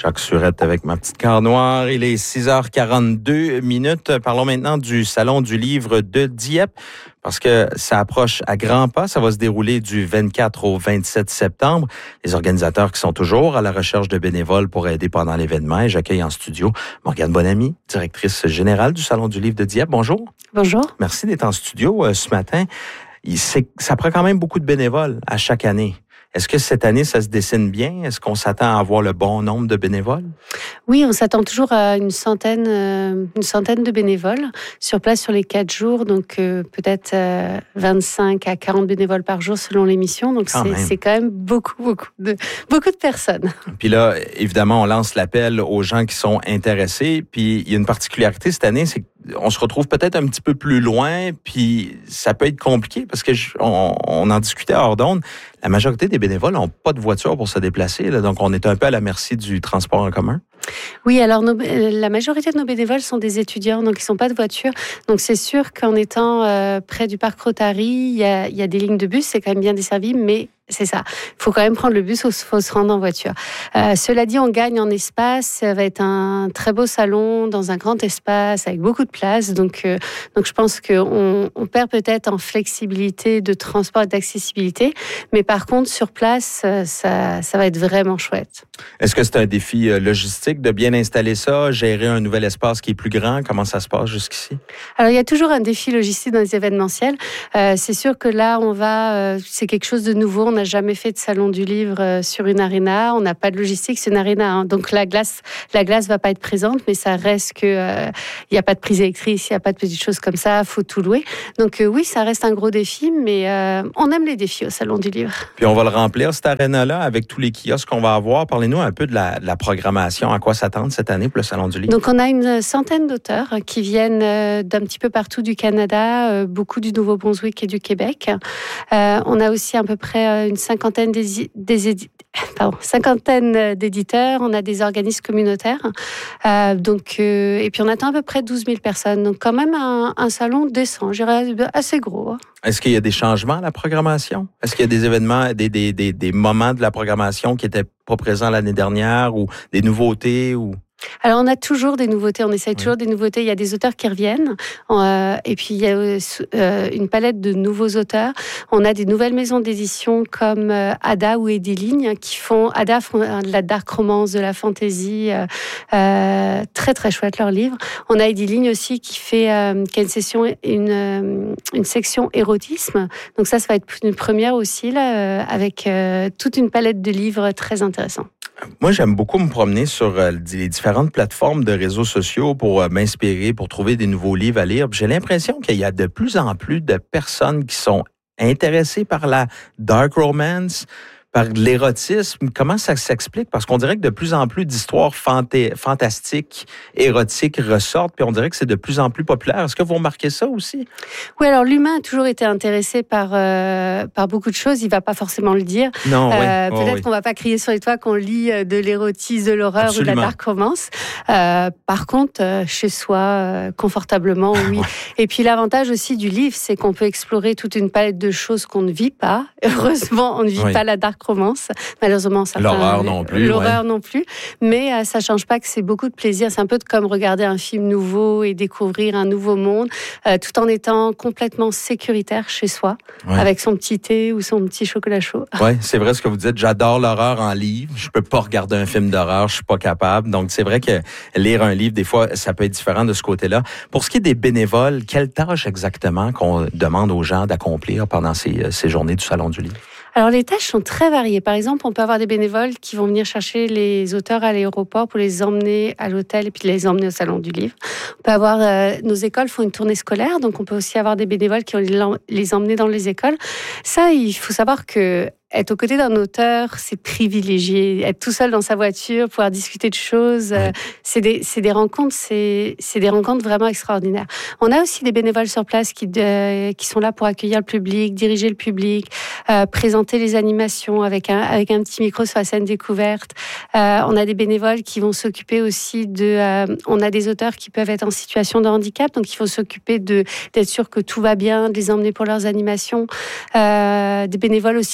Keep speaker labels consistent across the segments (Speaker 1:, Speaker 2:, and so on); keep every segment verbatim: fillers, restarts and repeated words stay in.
Speaker 1: Jacques Surette avec ma petite carte noire. Il est six heures quarante-deux minutes. Parlons maintenant du Salon du livre de Dieppe parce que ça approche à grands pas. Ça va se dérouler du vingt-quatre au vingt-sept septembre. Les organisateurs qui sont toujours à la recherche de bénévoles pour aider pendant l'événement. Et j'accueille en studio Morgane Bonamy, directrice générale du Salon du livre de Dieppe. Bonjour.
Speaker 2: Bonjour.
Speaker 1: Merci d'être en studio euh, ce matin. Il, ça prend quand même beaucoup de bénévoles à chaque année. Est-ce que cette année, ça se dessine bien? Est-ce qu'on s'attend à avoir le bon nombre de bénévoles?
Speaker 2: Oui, on s'attend toujours à une centaine, euh, une centaine de bénévoles sur place sur les quatre jours. Donc, euh, peut-être euh, vingt-cinq à quarante bénévoles par jour selon l'émission. Donc, c'est, c'est quand même beaucoup, beaucoup de, beaucoup de personnes.
Speaker 1: Puis là, évidemment, on lance l'appel aux gens qui sont intéressés. Puis, il y a une particularité cette année, c'est qu'on se retrouve peut-être un petit peu plus loin. Puis, ça peut être compliqué parce que je, on, on en discutait hors d'onde. La majorité des bénévoles n'ont pas de voiture pour se déplacer, là, donc on est un peu à la merci du transport en commun.
Speaker 2: Oui, alors nos, la majorité de nos bénévoles sont des étudiants, donc ils n'ont pas de voiture. Donc c'est sûr qu'en étant euh, près du parc Rotary, il y a, il y a des lignes de bus, c'est quand même bien desservi, mais c'est ça. Il faut quand même prendre le bus, il faut se rendre en voiture. Euh, cela dit, on gagne en espace. Ça va être un très beau salon dans un grand espace avec beaucoup de place. Donc, euh, donc je pense qu'on on perd peut-être en flexibilité de transport et d'accessibilité. Mais par contre, sur place, ça, ça va être vraiment chouette.
Speaker 1: Est-ce que c'est un défi logistique de bien installer ça, gérer un nouvel espace qui est plus grand? Comment ça se passe jusqu'ici?
Speaker 2: Alors, il y a toujours un défi logistique dans les événementiels. Euh, c'est sûr que là, on va, euh, c'est quelque chose de nouveau. On n'a jamais fait de salon du livre euh, sur une aréna. On n'a pas de logistique, c'est une aréna. Hein. Donc, la glace, la glace va pas être présente, mais ça reste que il euh, n'y a pas de prise électrique, il n'y a pas de petites choses comme ça. Il faut tout louer. Donc, euh, oui, ça reste un gros défi, mais euh, on aime les défis au salon du livre.
Speaker 1: Puis, on va le remplir, cette aréna-là, avec tous les kiosques qu'on va avoir. Parlez-nous un peu de la, de la programmation, à quoi s'attendre cette année pour le Salon du livre.
Speaker 2: Donc, on a une centaine d'auteurs qui viennent d'un petit peu partout du Canada, beaucoup du Nouveau-Brunswick et du Québec. Euh, on a aussi à peu près une cinquantaine, des, des, pardon, cinquantaine d'éditeurs. On a des organismes communautaires. Euh, donc, euh, et puis, on attend à peu près douze mille personnes. Donc, quand même un, un salon décent, je dirais assez gros.
Speaker 1: Est-ce qu'il y a des changements à la programmation? Est-ce qu'il y a des événements, des, des, des, des moments de la programmation qui n'étaient pas présents l'année dernière ou des nouveautés ou...
Speaker 2: Alors, on a toujours des nouveautés, on essaye toujours oui. des nouveautés. Il y a des auteurs qui reviennent, euh, et puis il y a euh, une palette de nouveaux auteurs. On a des nouvelles maisons d'édition comme euh, Ada ou Ediline qui font, Ada font de la dark romance, de la fantasy, euh, euh, très très chouette leurs livres. On a Ediline aussi qui fait, euh, qui a une session, une, euh, une section érotisme. Donc ça, ça va être une première aussi là, euh, avec euh, toute une palette de livres très intéressants.
Speaker 1: Moi, j'aime beaucoup me promener sur euh, les différentes plateformes de réseaux sociaux pour euh, m'inspirer, pour trouver des nouveaux livres à lire. Puis j'ai l'impression qu'il y a de plus en plus de personnes qui sont intéressées par la dark romance, par l'érotisme. Comment ça s'explique? Parce qu'on dirait que de plus en plus d'histoires fanta- fantastiques, érotiques ressortent, puis on dirait que c'est de plus en plus populaire. Est-ce que vous remarquez ça aussi?
Speaker 2: Oui, alors l'humain a toujours été intéressé par, euh, par beaucoup de choses. Il ne va pas forcément le dire.
Speaker 1: Non,
Speaker 2: euh,
Speaker 1: oui.
Speaker 2: Peut-être
Speaker 1: oh, oui.
Speaker 2: qu'on ne va pas crier sur les toits qu'on lit de l'érotisme, de l'horreur
Speaker 1: Absolument.
Speaker 2: ou de la dark romance. Euh, par contre, euh, chez soi, euh, confortablement, oui.
Speaker 1: Ouais.
Speaker 2: Et puis l'avantage aussi du livre, c'est qu'on peut explorer toute une palette de choses qu'on ne vit pas. Heureusement, on ne vit oui. pas la dark romance. Malheureusement, ça
Speaker 1: l'horreur non plus.
Speaker 2: L'horreur
Speaker 1: ouais.
Speaker 2: non plus. Mais euh, ça change pas que c'est beaucoup de plaisir. C'est un peu comme regarder un film nouveau et découvrir un nouveau monde, euh, tout en étant complètement sécuritaire chez soi, ouais. avec son petit thé ou son petit chocolat chaud.
Speaker 1: Oui, c'est vrai ce que vous dites. J'adore l'horreur en livre. Je peux pas regarder un film d'horreur. Je suis pas capable. Donc, c'est vrai que lire un livre, des fois, ça peut être différent de ce côté-là. Pour ce qui est des bénévoles, quelle tâche exactement qu'on demande aux gens d'accomplir pendant ces, ces journées du Salon du livre?
Speaker 2: Alors, les tâches sont très variées. Par exemple, on peut avoir des bénévoles qui vont venir chercher les auteurs à l'aéroport pour les emmener à l'hôtel et puis les emmener au Salon du livre. On peut avoir, euh, nos écoles font une tournée scolaire, donc on peut aussi avoir des bénévoles qui vont les emmener dans les écoles. Ça, il faut savoir que être aux côtés d'un auteur, c'est privilégié. Être tout seul dans sa voiture, pouvoir discuter de choses, ouais. euh, c'est des, c'est des rencontres, c'est, c'est des rencontres vraiment extraordinaires. On a aussi des bénévoles sur place qui, euh, qui sont là pour accueillir le public, diriger le public, euh, présenter les animations avec un, avec un petit micro sur la scène découverte. Euh, on a des bénévoles qui vont s'occuper aussi de... Euh, on a des auteurs qui peuvent être en situation de handicap, donc il faut s'occuper de, d'être sûr que tout va bien, de les emmener pour leurs animations. Euh, des bénévoles aussi sur le parc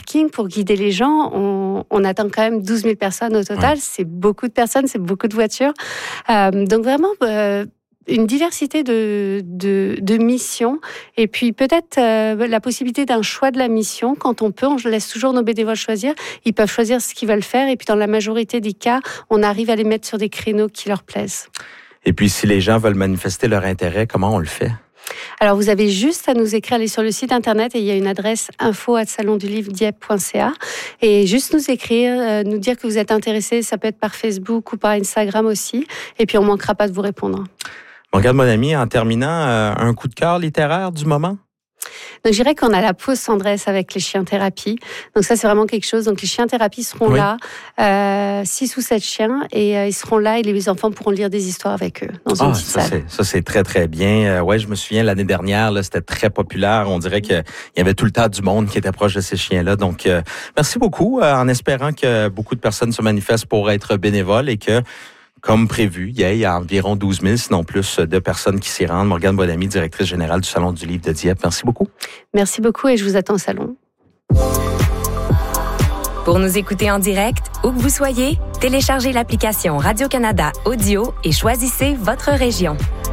Speaker 2: parking pour guider les gens. On, on attend quand même douze mille personnes au total. Ouais. C'est beaucoup de personnes, c'est beaucoup de voitures. Euh, donc vraiment... Euh, une diversité de, de, de missions et puis peut-être euh, la possibilité d'un choix de la mission. Quand on peut, on laisse toujours nos bénévoles choisir. Ils peuvent choisir ce qu'ils veulent faire et puis dans la majorité des cas, on arrive à les mettre sur des créneaux qui leur plaisent.
Speaker 1: Et puis si les gens veulent manifester leur intérêt, comment on le fait?
Speaker 2: Alors, vous avez juste à nous écrire, aller sur le site internet et il y a une adresse info arobase salon du livre dieppe point c a et juste nous écrire, euh, nous dire que vous êtes intéressé. Ça peut être par Facebook ou par Instagram aussi. Et puis, on ne manquera pas de vous répondre.
Speaker 1: Regarde, mon ami, en terminant, euh, un coup de cœur littéraire du moment?
Speaker 2: Donc, je dirais qu'on a la pause tendresse avec les chiens thérapie. Donc, ça, c'est vraiment quelque chose. Donc, les chiens thérapie seront oui. là, euh, six ou sept chiens, et euh, ils seront là et les enfants pourront lire des histoires avec eux dans une
Speaker 1: ah,
Speaker 2: petite
Speaker 1: ça,
Speaker 2: salle.
Speaker 1: C'est, ça, c'est très, très bien. Euh, ouais, je me souviens, l'année dernière, là, c'était très populaire. On dirait qu'il y avait tout le temps du monde qui était proche de ces chiens-là. Donc, euh, merci beaucoup, euh, en espérant que beaucoup de personnes se manifestent pour être bénévoles et que comme prévu, il y a environ douze mille, sinon plus, de personnes qui s'y rendent. Morgane Bonamy, directrice générale du Salon du livre de Dieppe. Merci beaucoup.
Speaker 2: Merci beaucoup et je vous attends au salon.
Speaker 3: Pour nous écouter en direct, où que vous soyez, téléchargez l'application Radio-Canada Audio et choisissez votre région.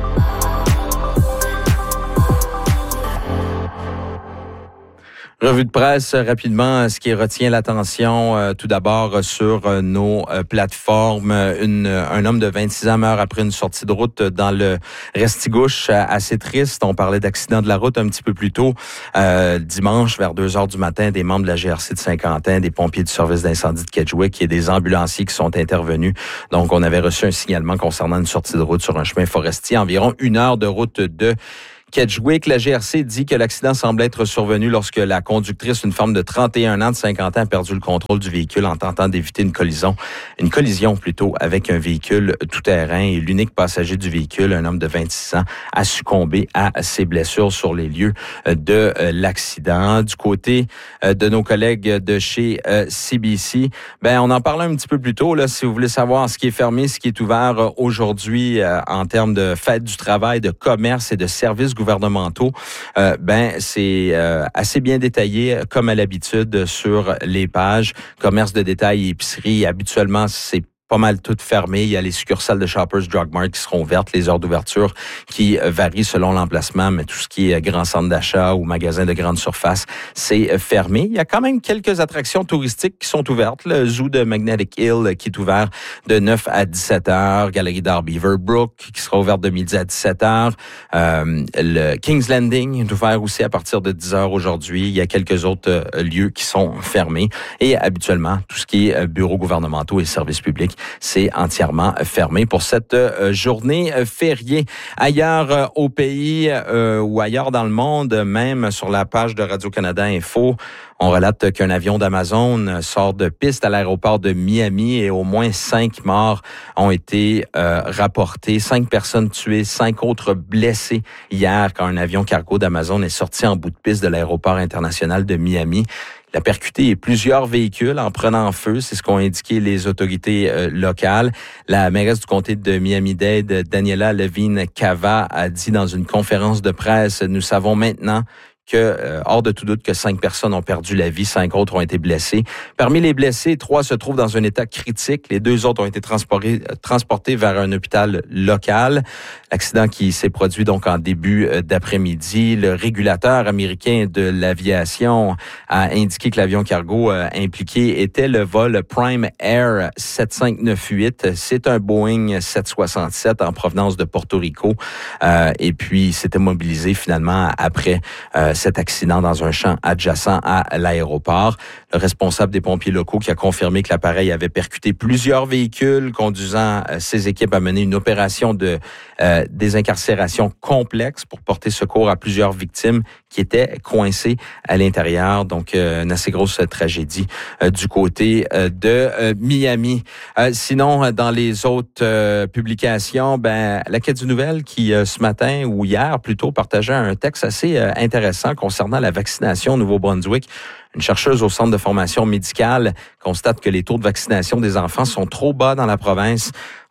Speaker 1: Revue de presse, rapidement, ce qui retient l'attention, euh, tout d'abord sur euh, nos euh, plateformes. Une, un homme de vingt-six ans meurt après une sortie de route dans le Restigouche. Assez triste. On parlait d'accident de la route un petit peu plus tôt. Euh, dimanche, vers deux heures du matin, des membres de la G R C de Saint-Quentin, des pompiers du service d'incendie de Kedgewick et des ambulanciers qui sont intervenus. Donc, on avait reçu un signalement concernant une sortie de route sur un chemin forestier, environ une heure de route de Kedgewick. La G R C dit que l'accident semble être survenu lorsque la conductrice, une femme de trente et un ans de cinquante ans, a perdu le contrôle du véhicule en tentant d'éviter une collision, une collision plutôt avec un véhicule tout-terrain et l'unique passager du véhicule, un homme de vingt-six ans, a succombé à ses blessures sur les lieux de l'accident. Du côté de nos collègues de chez C B C, ben on en parlait un petit peu plus tôt là, si vous voulez savoir ce qui est fermé, ce qui est ouvert aujourd'hui en termes de fête du travail, de commerce et de services gouvernementaux, euh, ben c'est euh, assez bien détaillé comme à l'habitude sur les pages. Commerce de détail et épicerie, habituellement c'est pas mal toutes fermées. Il y a les succursales de Shoppers Drug Mart qui seront ouvertes, les heures d'ouverture qui varient selon l'emplacement, mais tout ce qui est grand centre d'achat ou magasin de grande surface, c'est fermé. Il y a quand même quelques attractions touristiques qui sont ouvertes. Le zoo de Magnetic Hill qui est ouvert de neuf à dix-sept heures. Galerie d'art Beaverbrook qui sera ouverte de midi à dix-sept heures. Euh, le King's Landing est ouvert aussi à partir de dix heures aujourd'hui. Il y a quelques autres lieux qui sont fermés. Et habituellement, tout ce qui est bureaux gouvernementaux et services publics, c'est entièrement fermé pour cette euh, journée fériée. Ailleurs euh, au pays euh, ou ailleurs dans le monde, même sur la page de Radio-Canada Info, on relate qu'un avion d'Amazon sort de piste à l'aéroport de Miami et au moins cinq morts ont été euh, rapportés. Cinq personnes tuées, cinq autres blessées hier quand un avion cargo d'Amazon est sorti en bout de piste de l'aéroport international de Miami. Il a percuté plusieurs véhicules en prenant feu, c'est ce qu'ont indiqué les autorités euh, locales. La mairesse du comté de Miami-Dade, Daniela Levine-Cava, a dit dans une conférence de presse, nous savons maintenant que, euh, hors de tout doute, que cinq personnes ont perdu la vie, cinq autres ont été blessées. Parmi les blessés, trois se trouvent dans un état critique. Les deux autres ont été transportés, transportés vers un hôpital local. L'accident qui s'est produit donc en début d'après-midi. Le régulateur américain de l'aviation a indiqué que l'avion cargo euh, impliqué était le vol Prime Air sept cinq neuf huit. C'est un Boeing sept soixante-sept en provenance de Porto Rico. Euh, et puis, il s'était mobilisé finalement après euh, cet accident dans un champ adjacent à l'aéroport. Le responsable des pompiers locaux qui a confirmé que l'appareil avait percuté plusieurs véhicules, conduisant euh, ses équipes à mener une opération de euh, désincarcération complexe pour porter secours à plusieurs victimes qui étaient coincées à l'intérieur. Donc, euh, une assez grosse tragédie euh, du côté euh, de euh, Miami. Euh, sinon, dans les autres euh, publications, ben la Quête du Nouvelle qui, euh, ce matin ou hier plutôt, partageait un texte assez euh, intéressant concernant la vaccination au Nouveau-Brunswick. Une chercheuse au Centre de formation médicale constate que les taux de vaccination des enfants sont trop bas dans la province.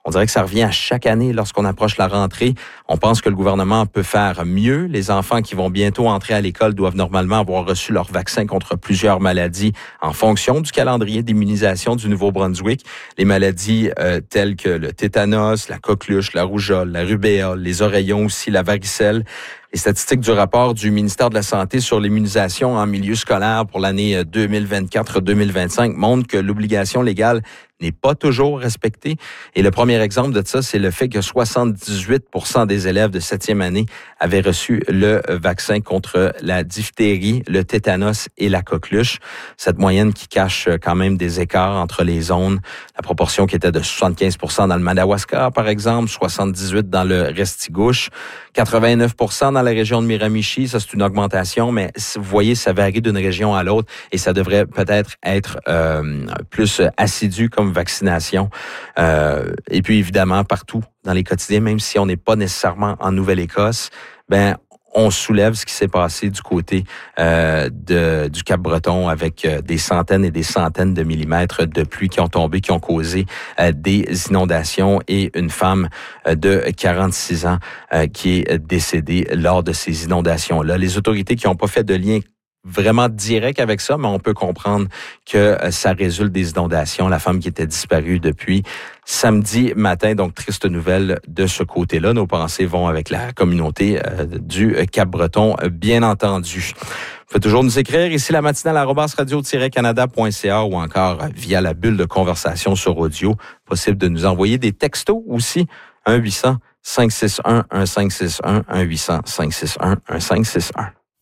Speaker 1: On dirait que ça revient à chaque année lorsqu'on approche la rentrée. On pense que le gouvernement peut faire mieux. Les enfants qui vont bientôt entrer à l'école doivent normalement avoir reçu leur vaccin contre plusieurs maladies en fonction du calendrier d'immunisation du Nouveau-Brunswick. Les maladies euh, telles que le tétanos, la coqueluche, la rougeole, la rubéole, les oreillons aussi, la varicelle. Les statistiques du rapport du ministère de la Santé sur l'immunisation en milieu scolaire pour l'année deux mille vingt-quatre deux mille vingt-cinq montrent que l'obligation légale n'est pas toujours respectée. Et le premier exemple de ça, c'est le fait que soixante-dix-huit pour cent des élèves de septième année avaient reçu le vaccin contre la diphtérie, le tétanos et la coqueluche. Cette moyenne qui cache quand même des écarts entre les zones. La proportion qui était de soixante-quinze pour cent dans le Madawaska, par exemple, soixante-dix-huit pour cent dans le Restigouche, quatre-vingt-neuf pour cent dans la région de Miramichi. Ça, c'est une augmentation, mais vous voyez, ça varie d'une région à l'autre et ça devrait peut-être être euh, plus assidu comme vaccination. Euh, et puis, évidemment, partout dans les quotidiens, même si on n'est pas nécessairement en Nouvelle-Écosse, ben on soulève ce qui s'est passé du côté euh, de, du Cap-Breton avec euh, des centaines et des centaines de millimètres de pluie qui ont tombé, qui ont causé euh, des inondations et une femme euh, de quarante-six ans euh, qui est décédée lors de ces inondations-là. Les autorités qui n'ont pas fait de lien vraiment direct avec ça, mais on peut comprendre que ça résulte des inondations. La femme qui était disparue depuis samedi matin, donc triste nouvelle de ce côté-là. Nos pensées vont avec la communauté euh, du Cap-Breton, bien entendu. Vous pouvez toujours nous écrire ici la matinale arobase radio tiret canada point c a ou encore via la bulle de conversation sur audio. Possible de nous envoyer des textos aussi. un huit cents cinq six un un cinq six un, un huit cents cinq six un un cinq six un.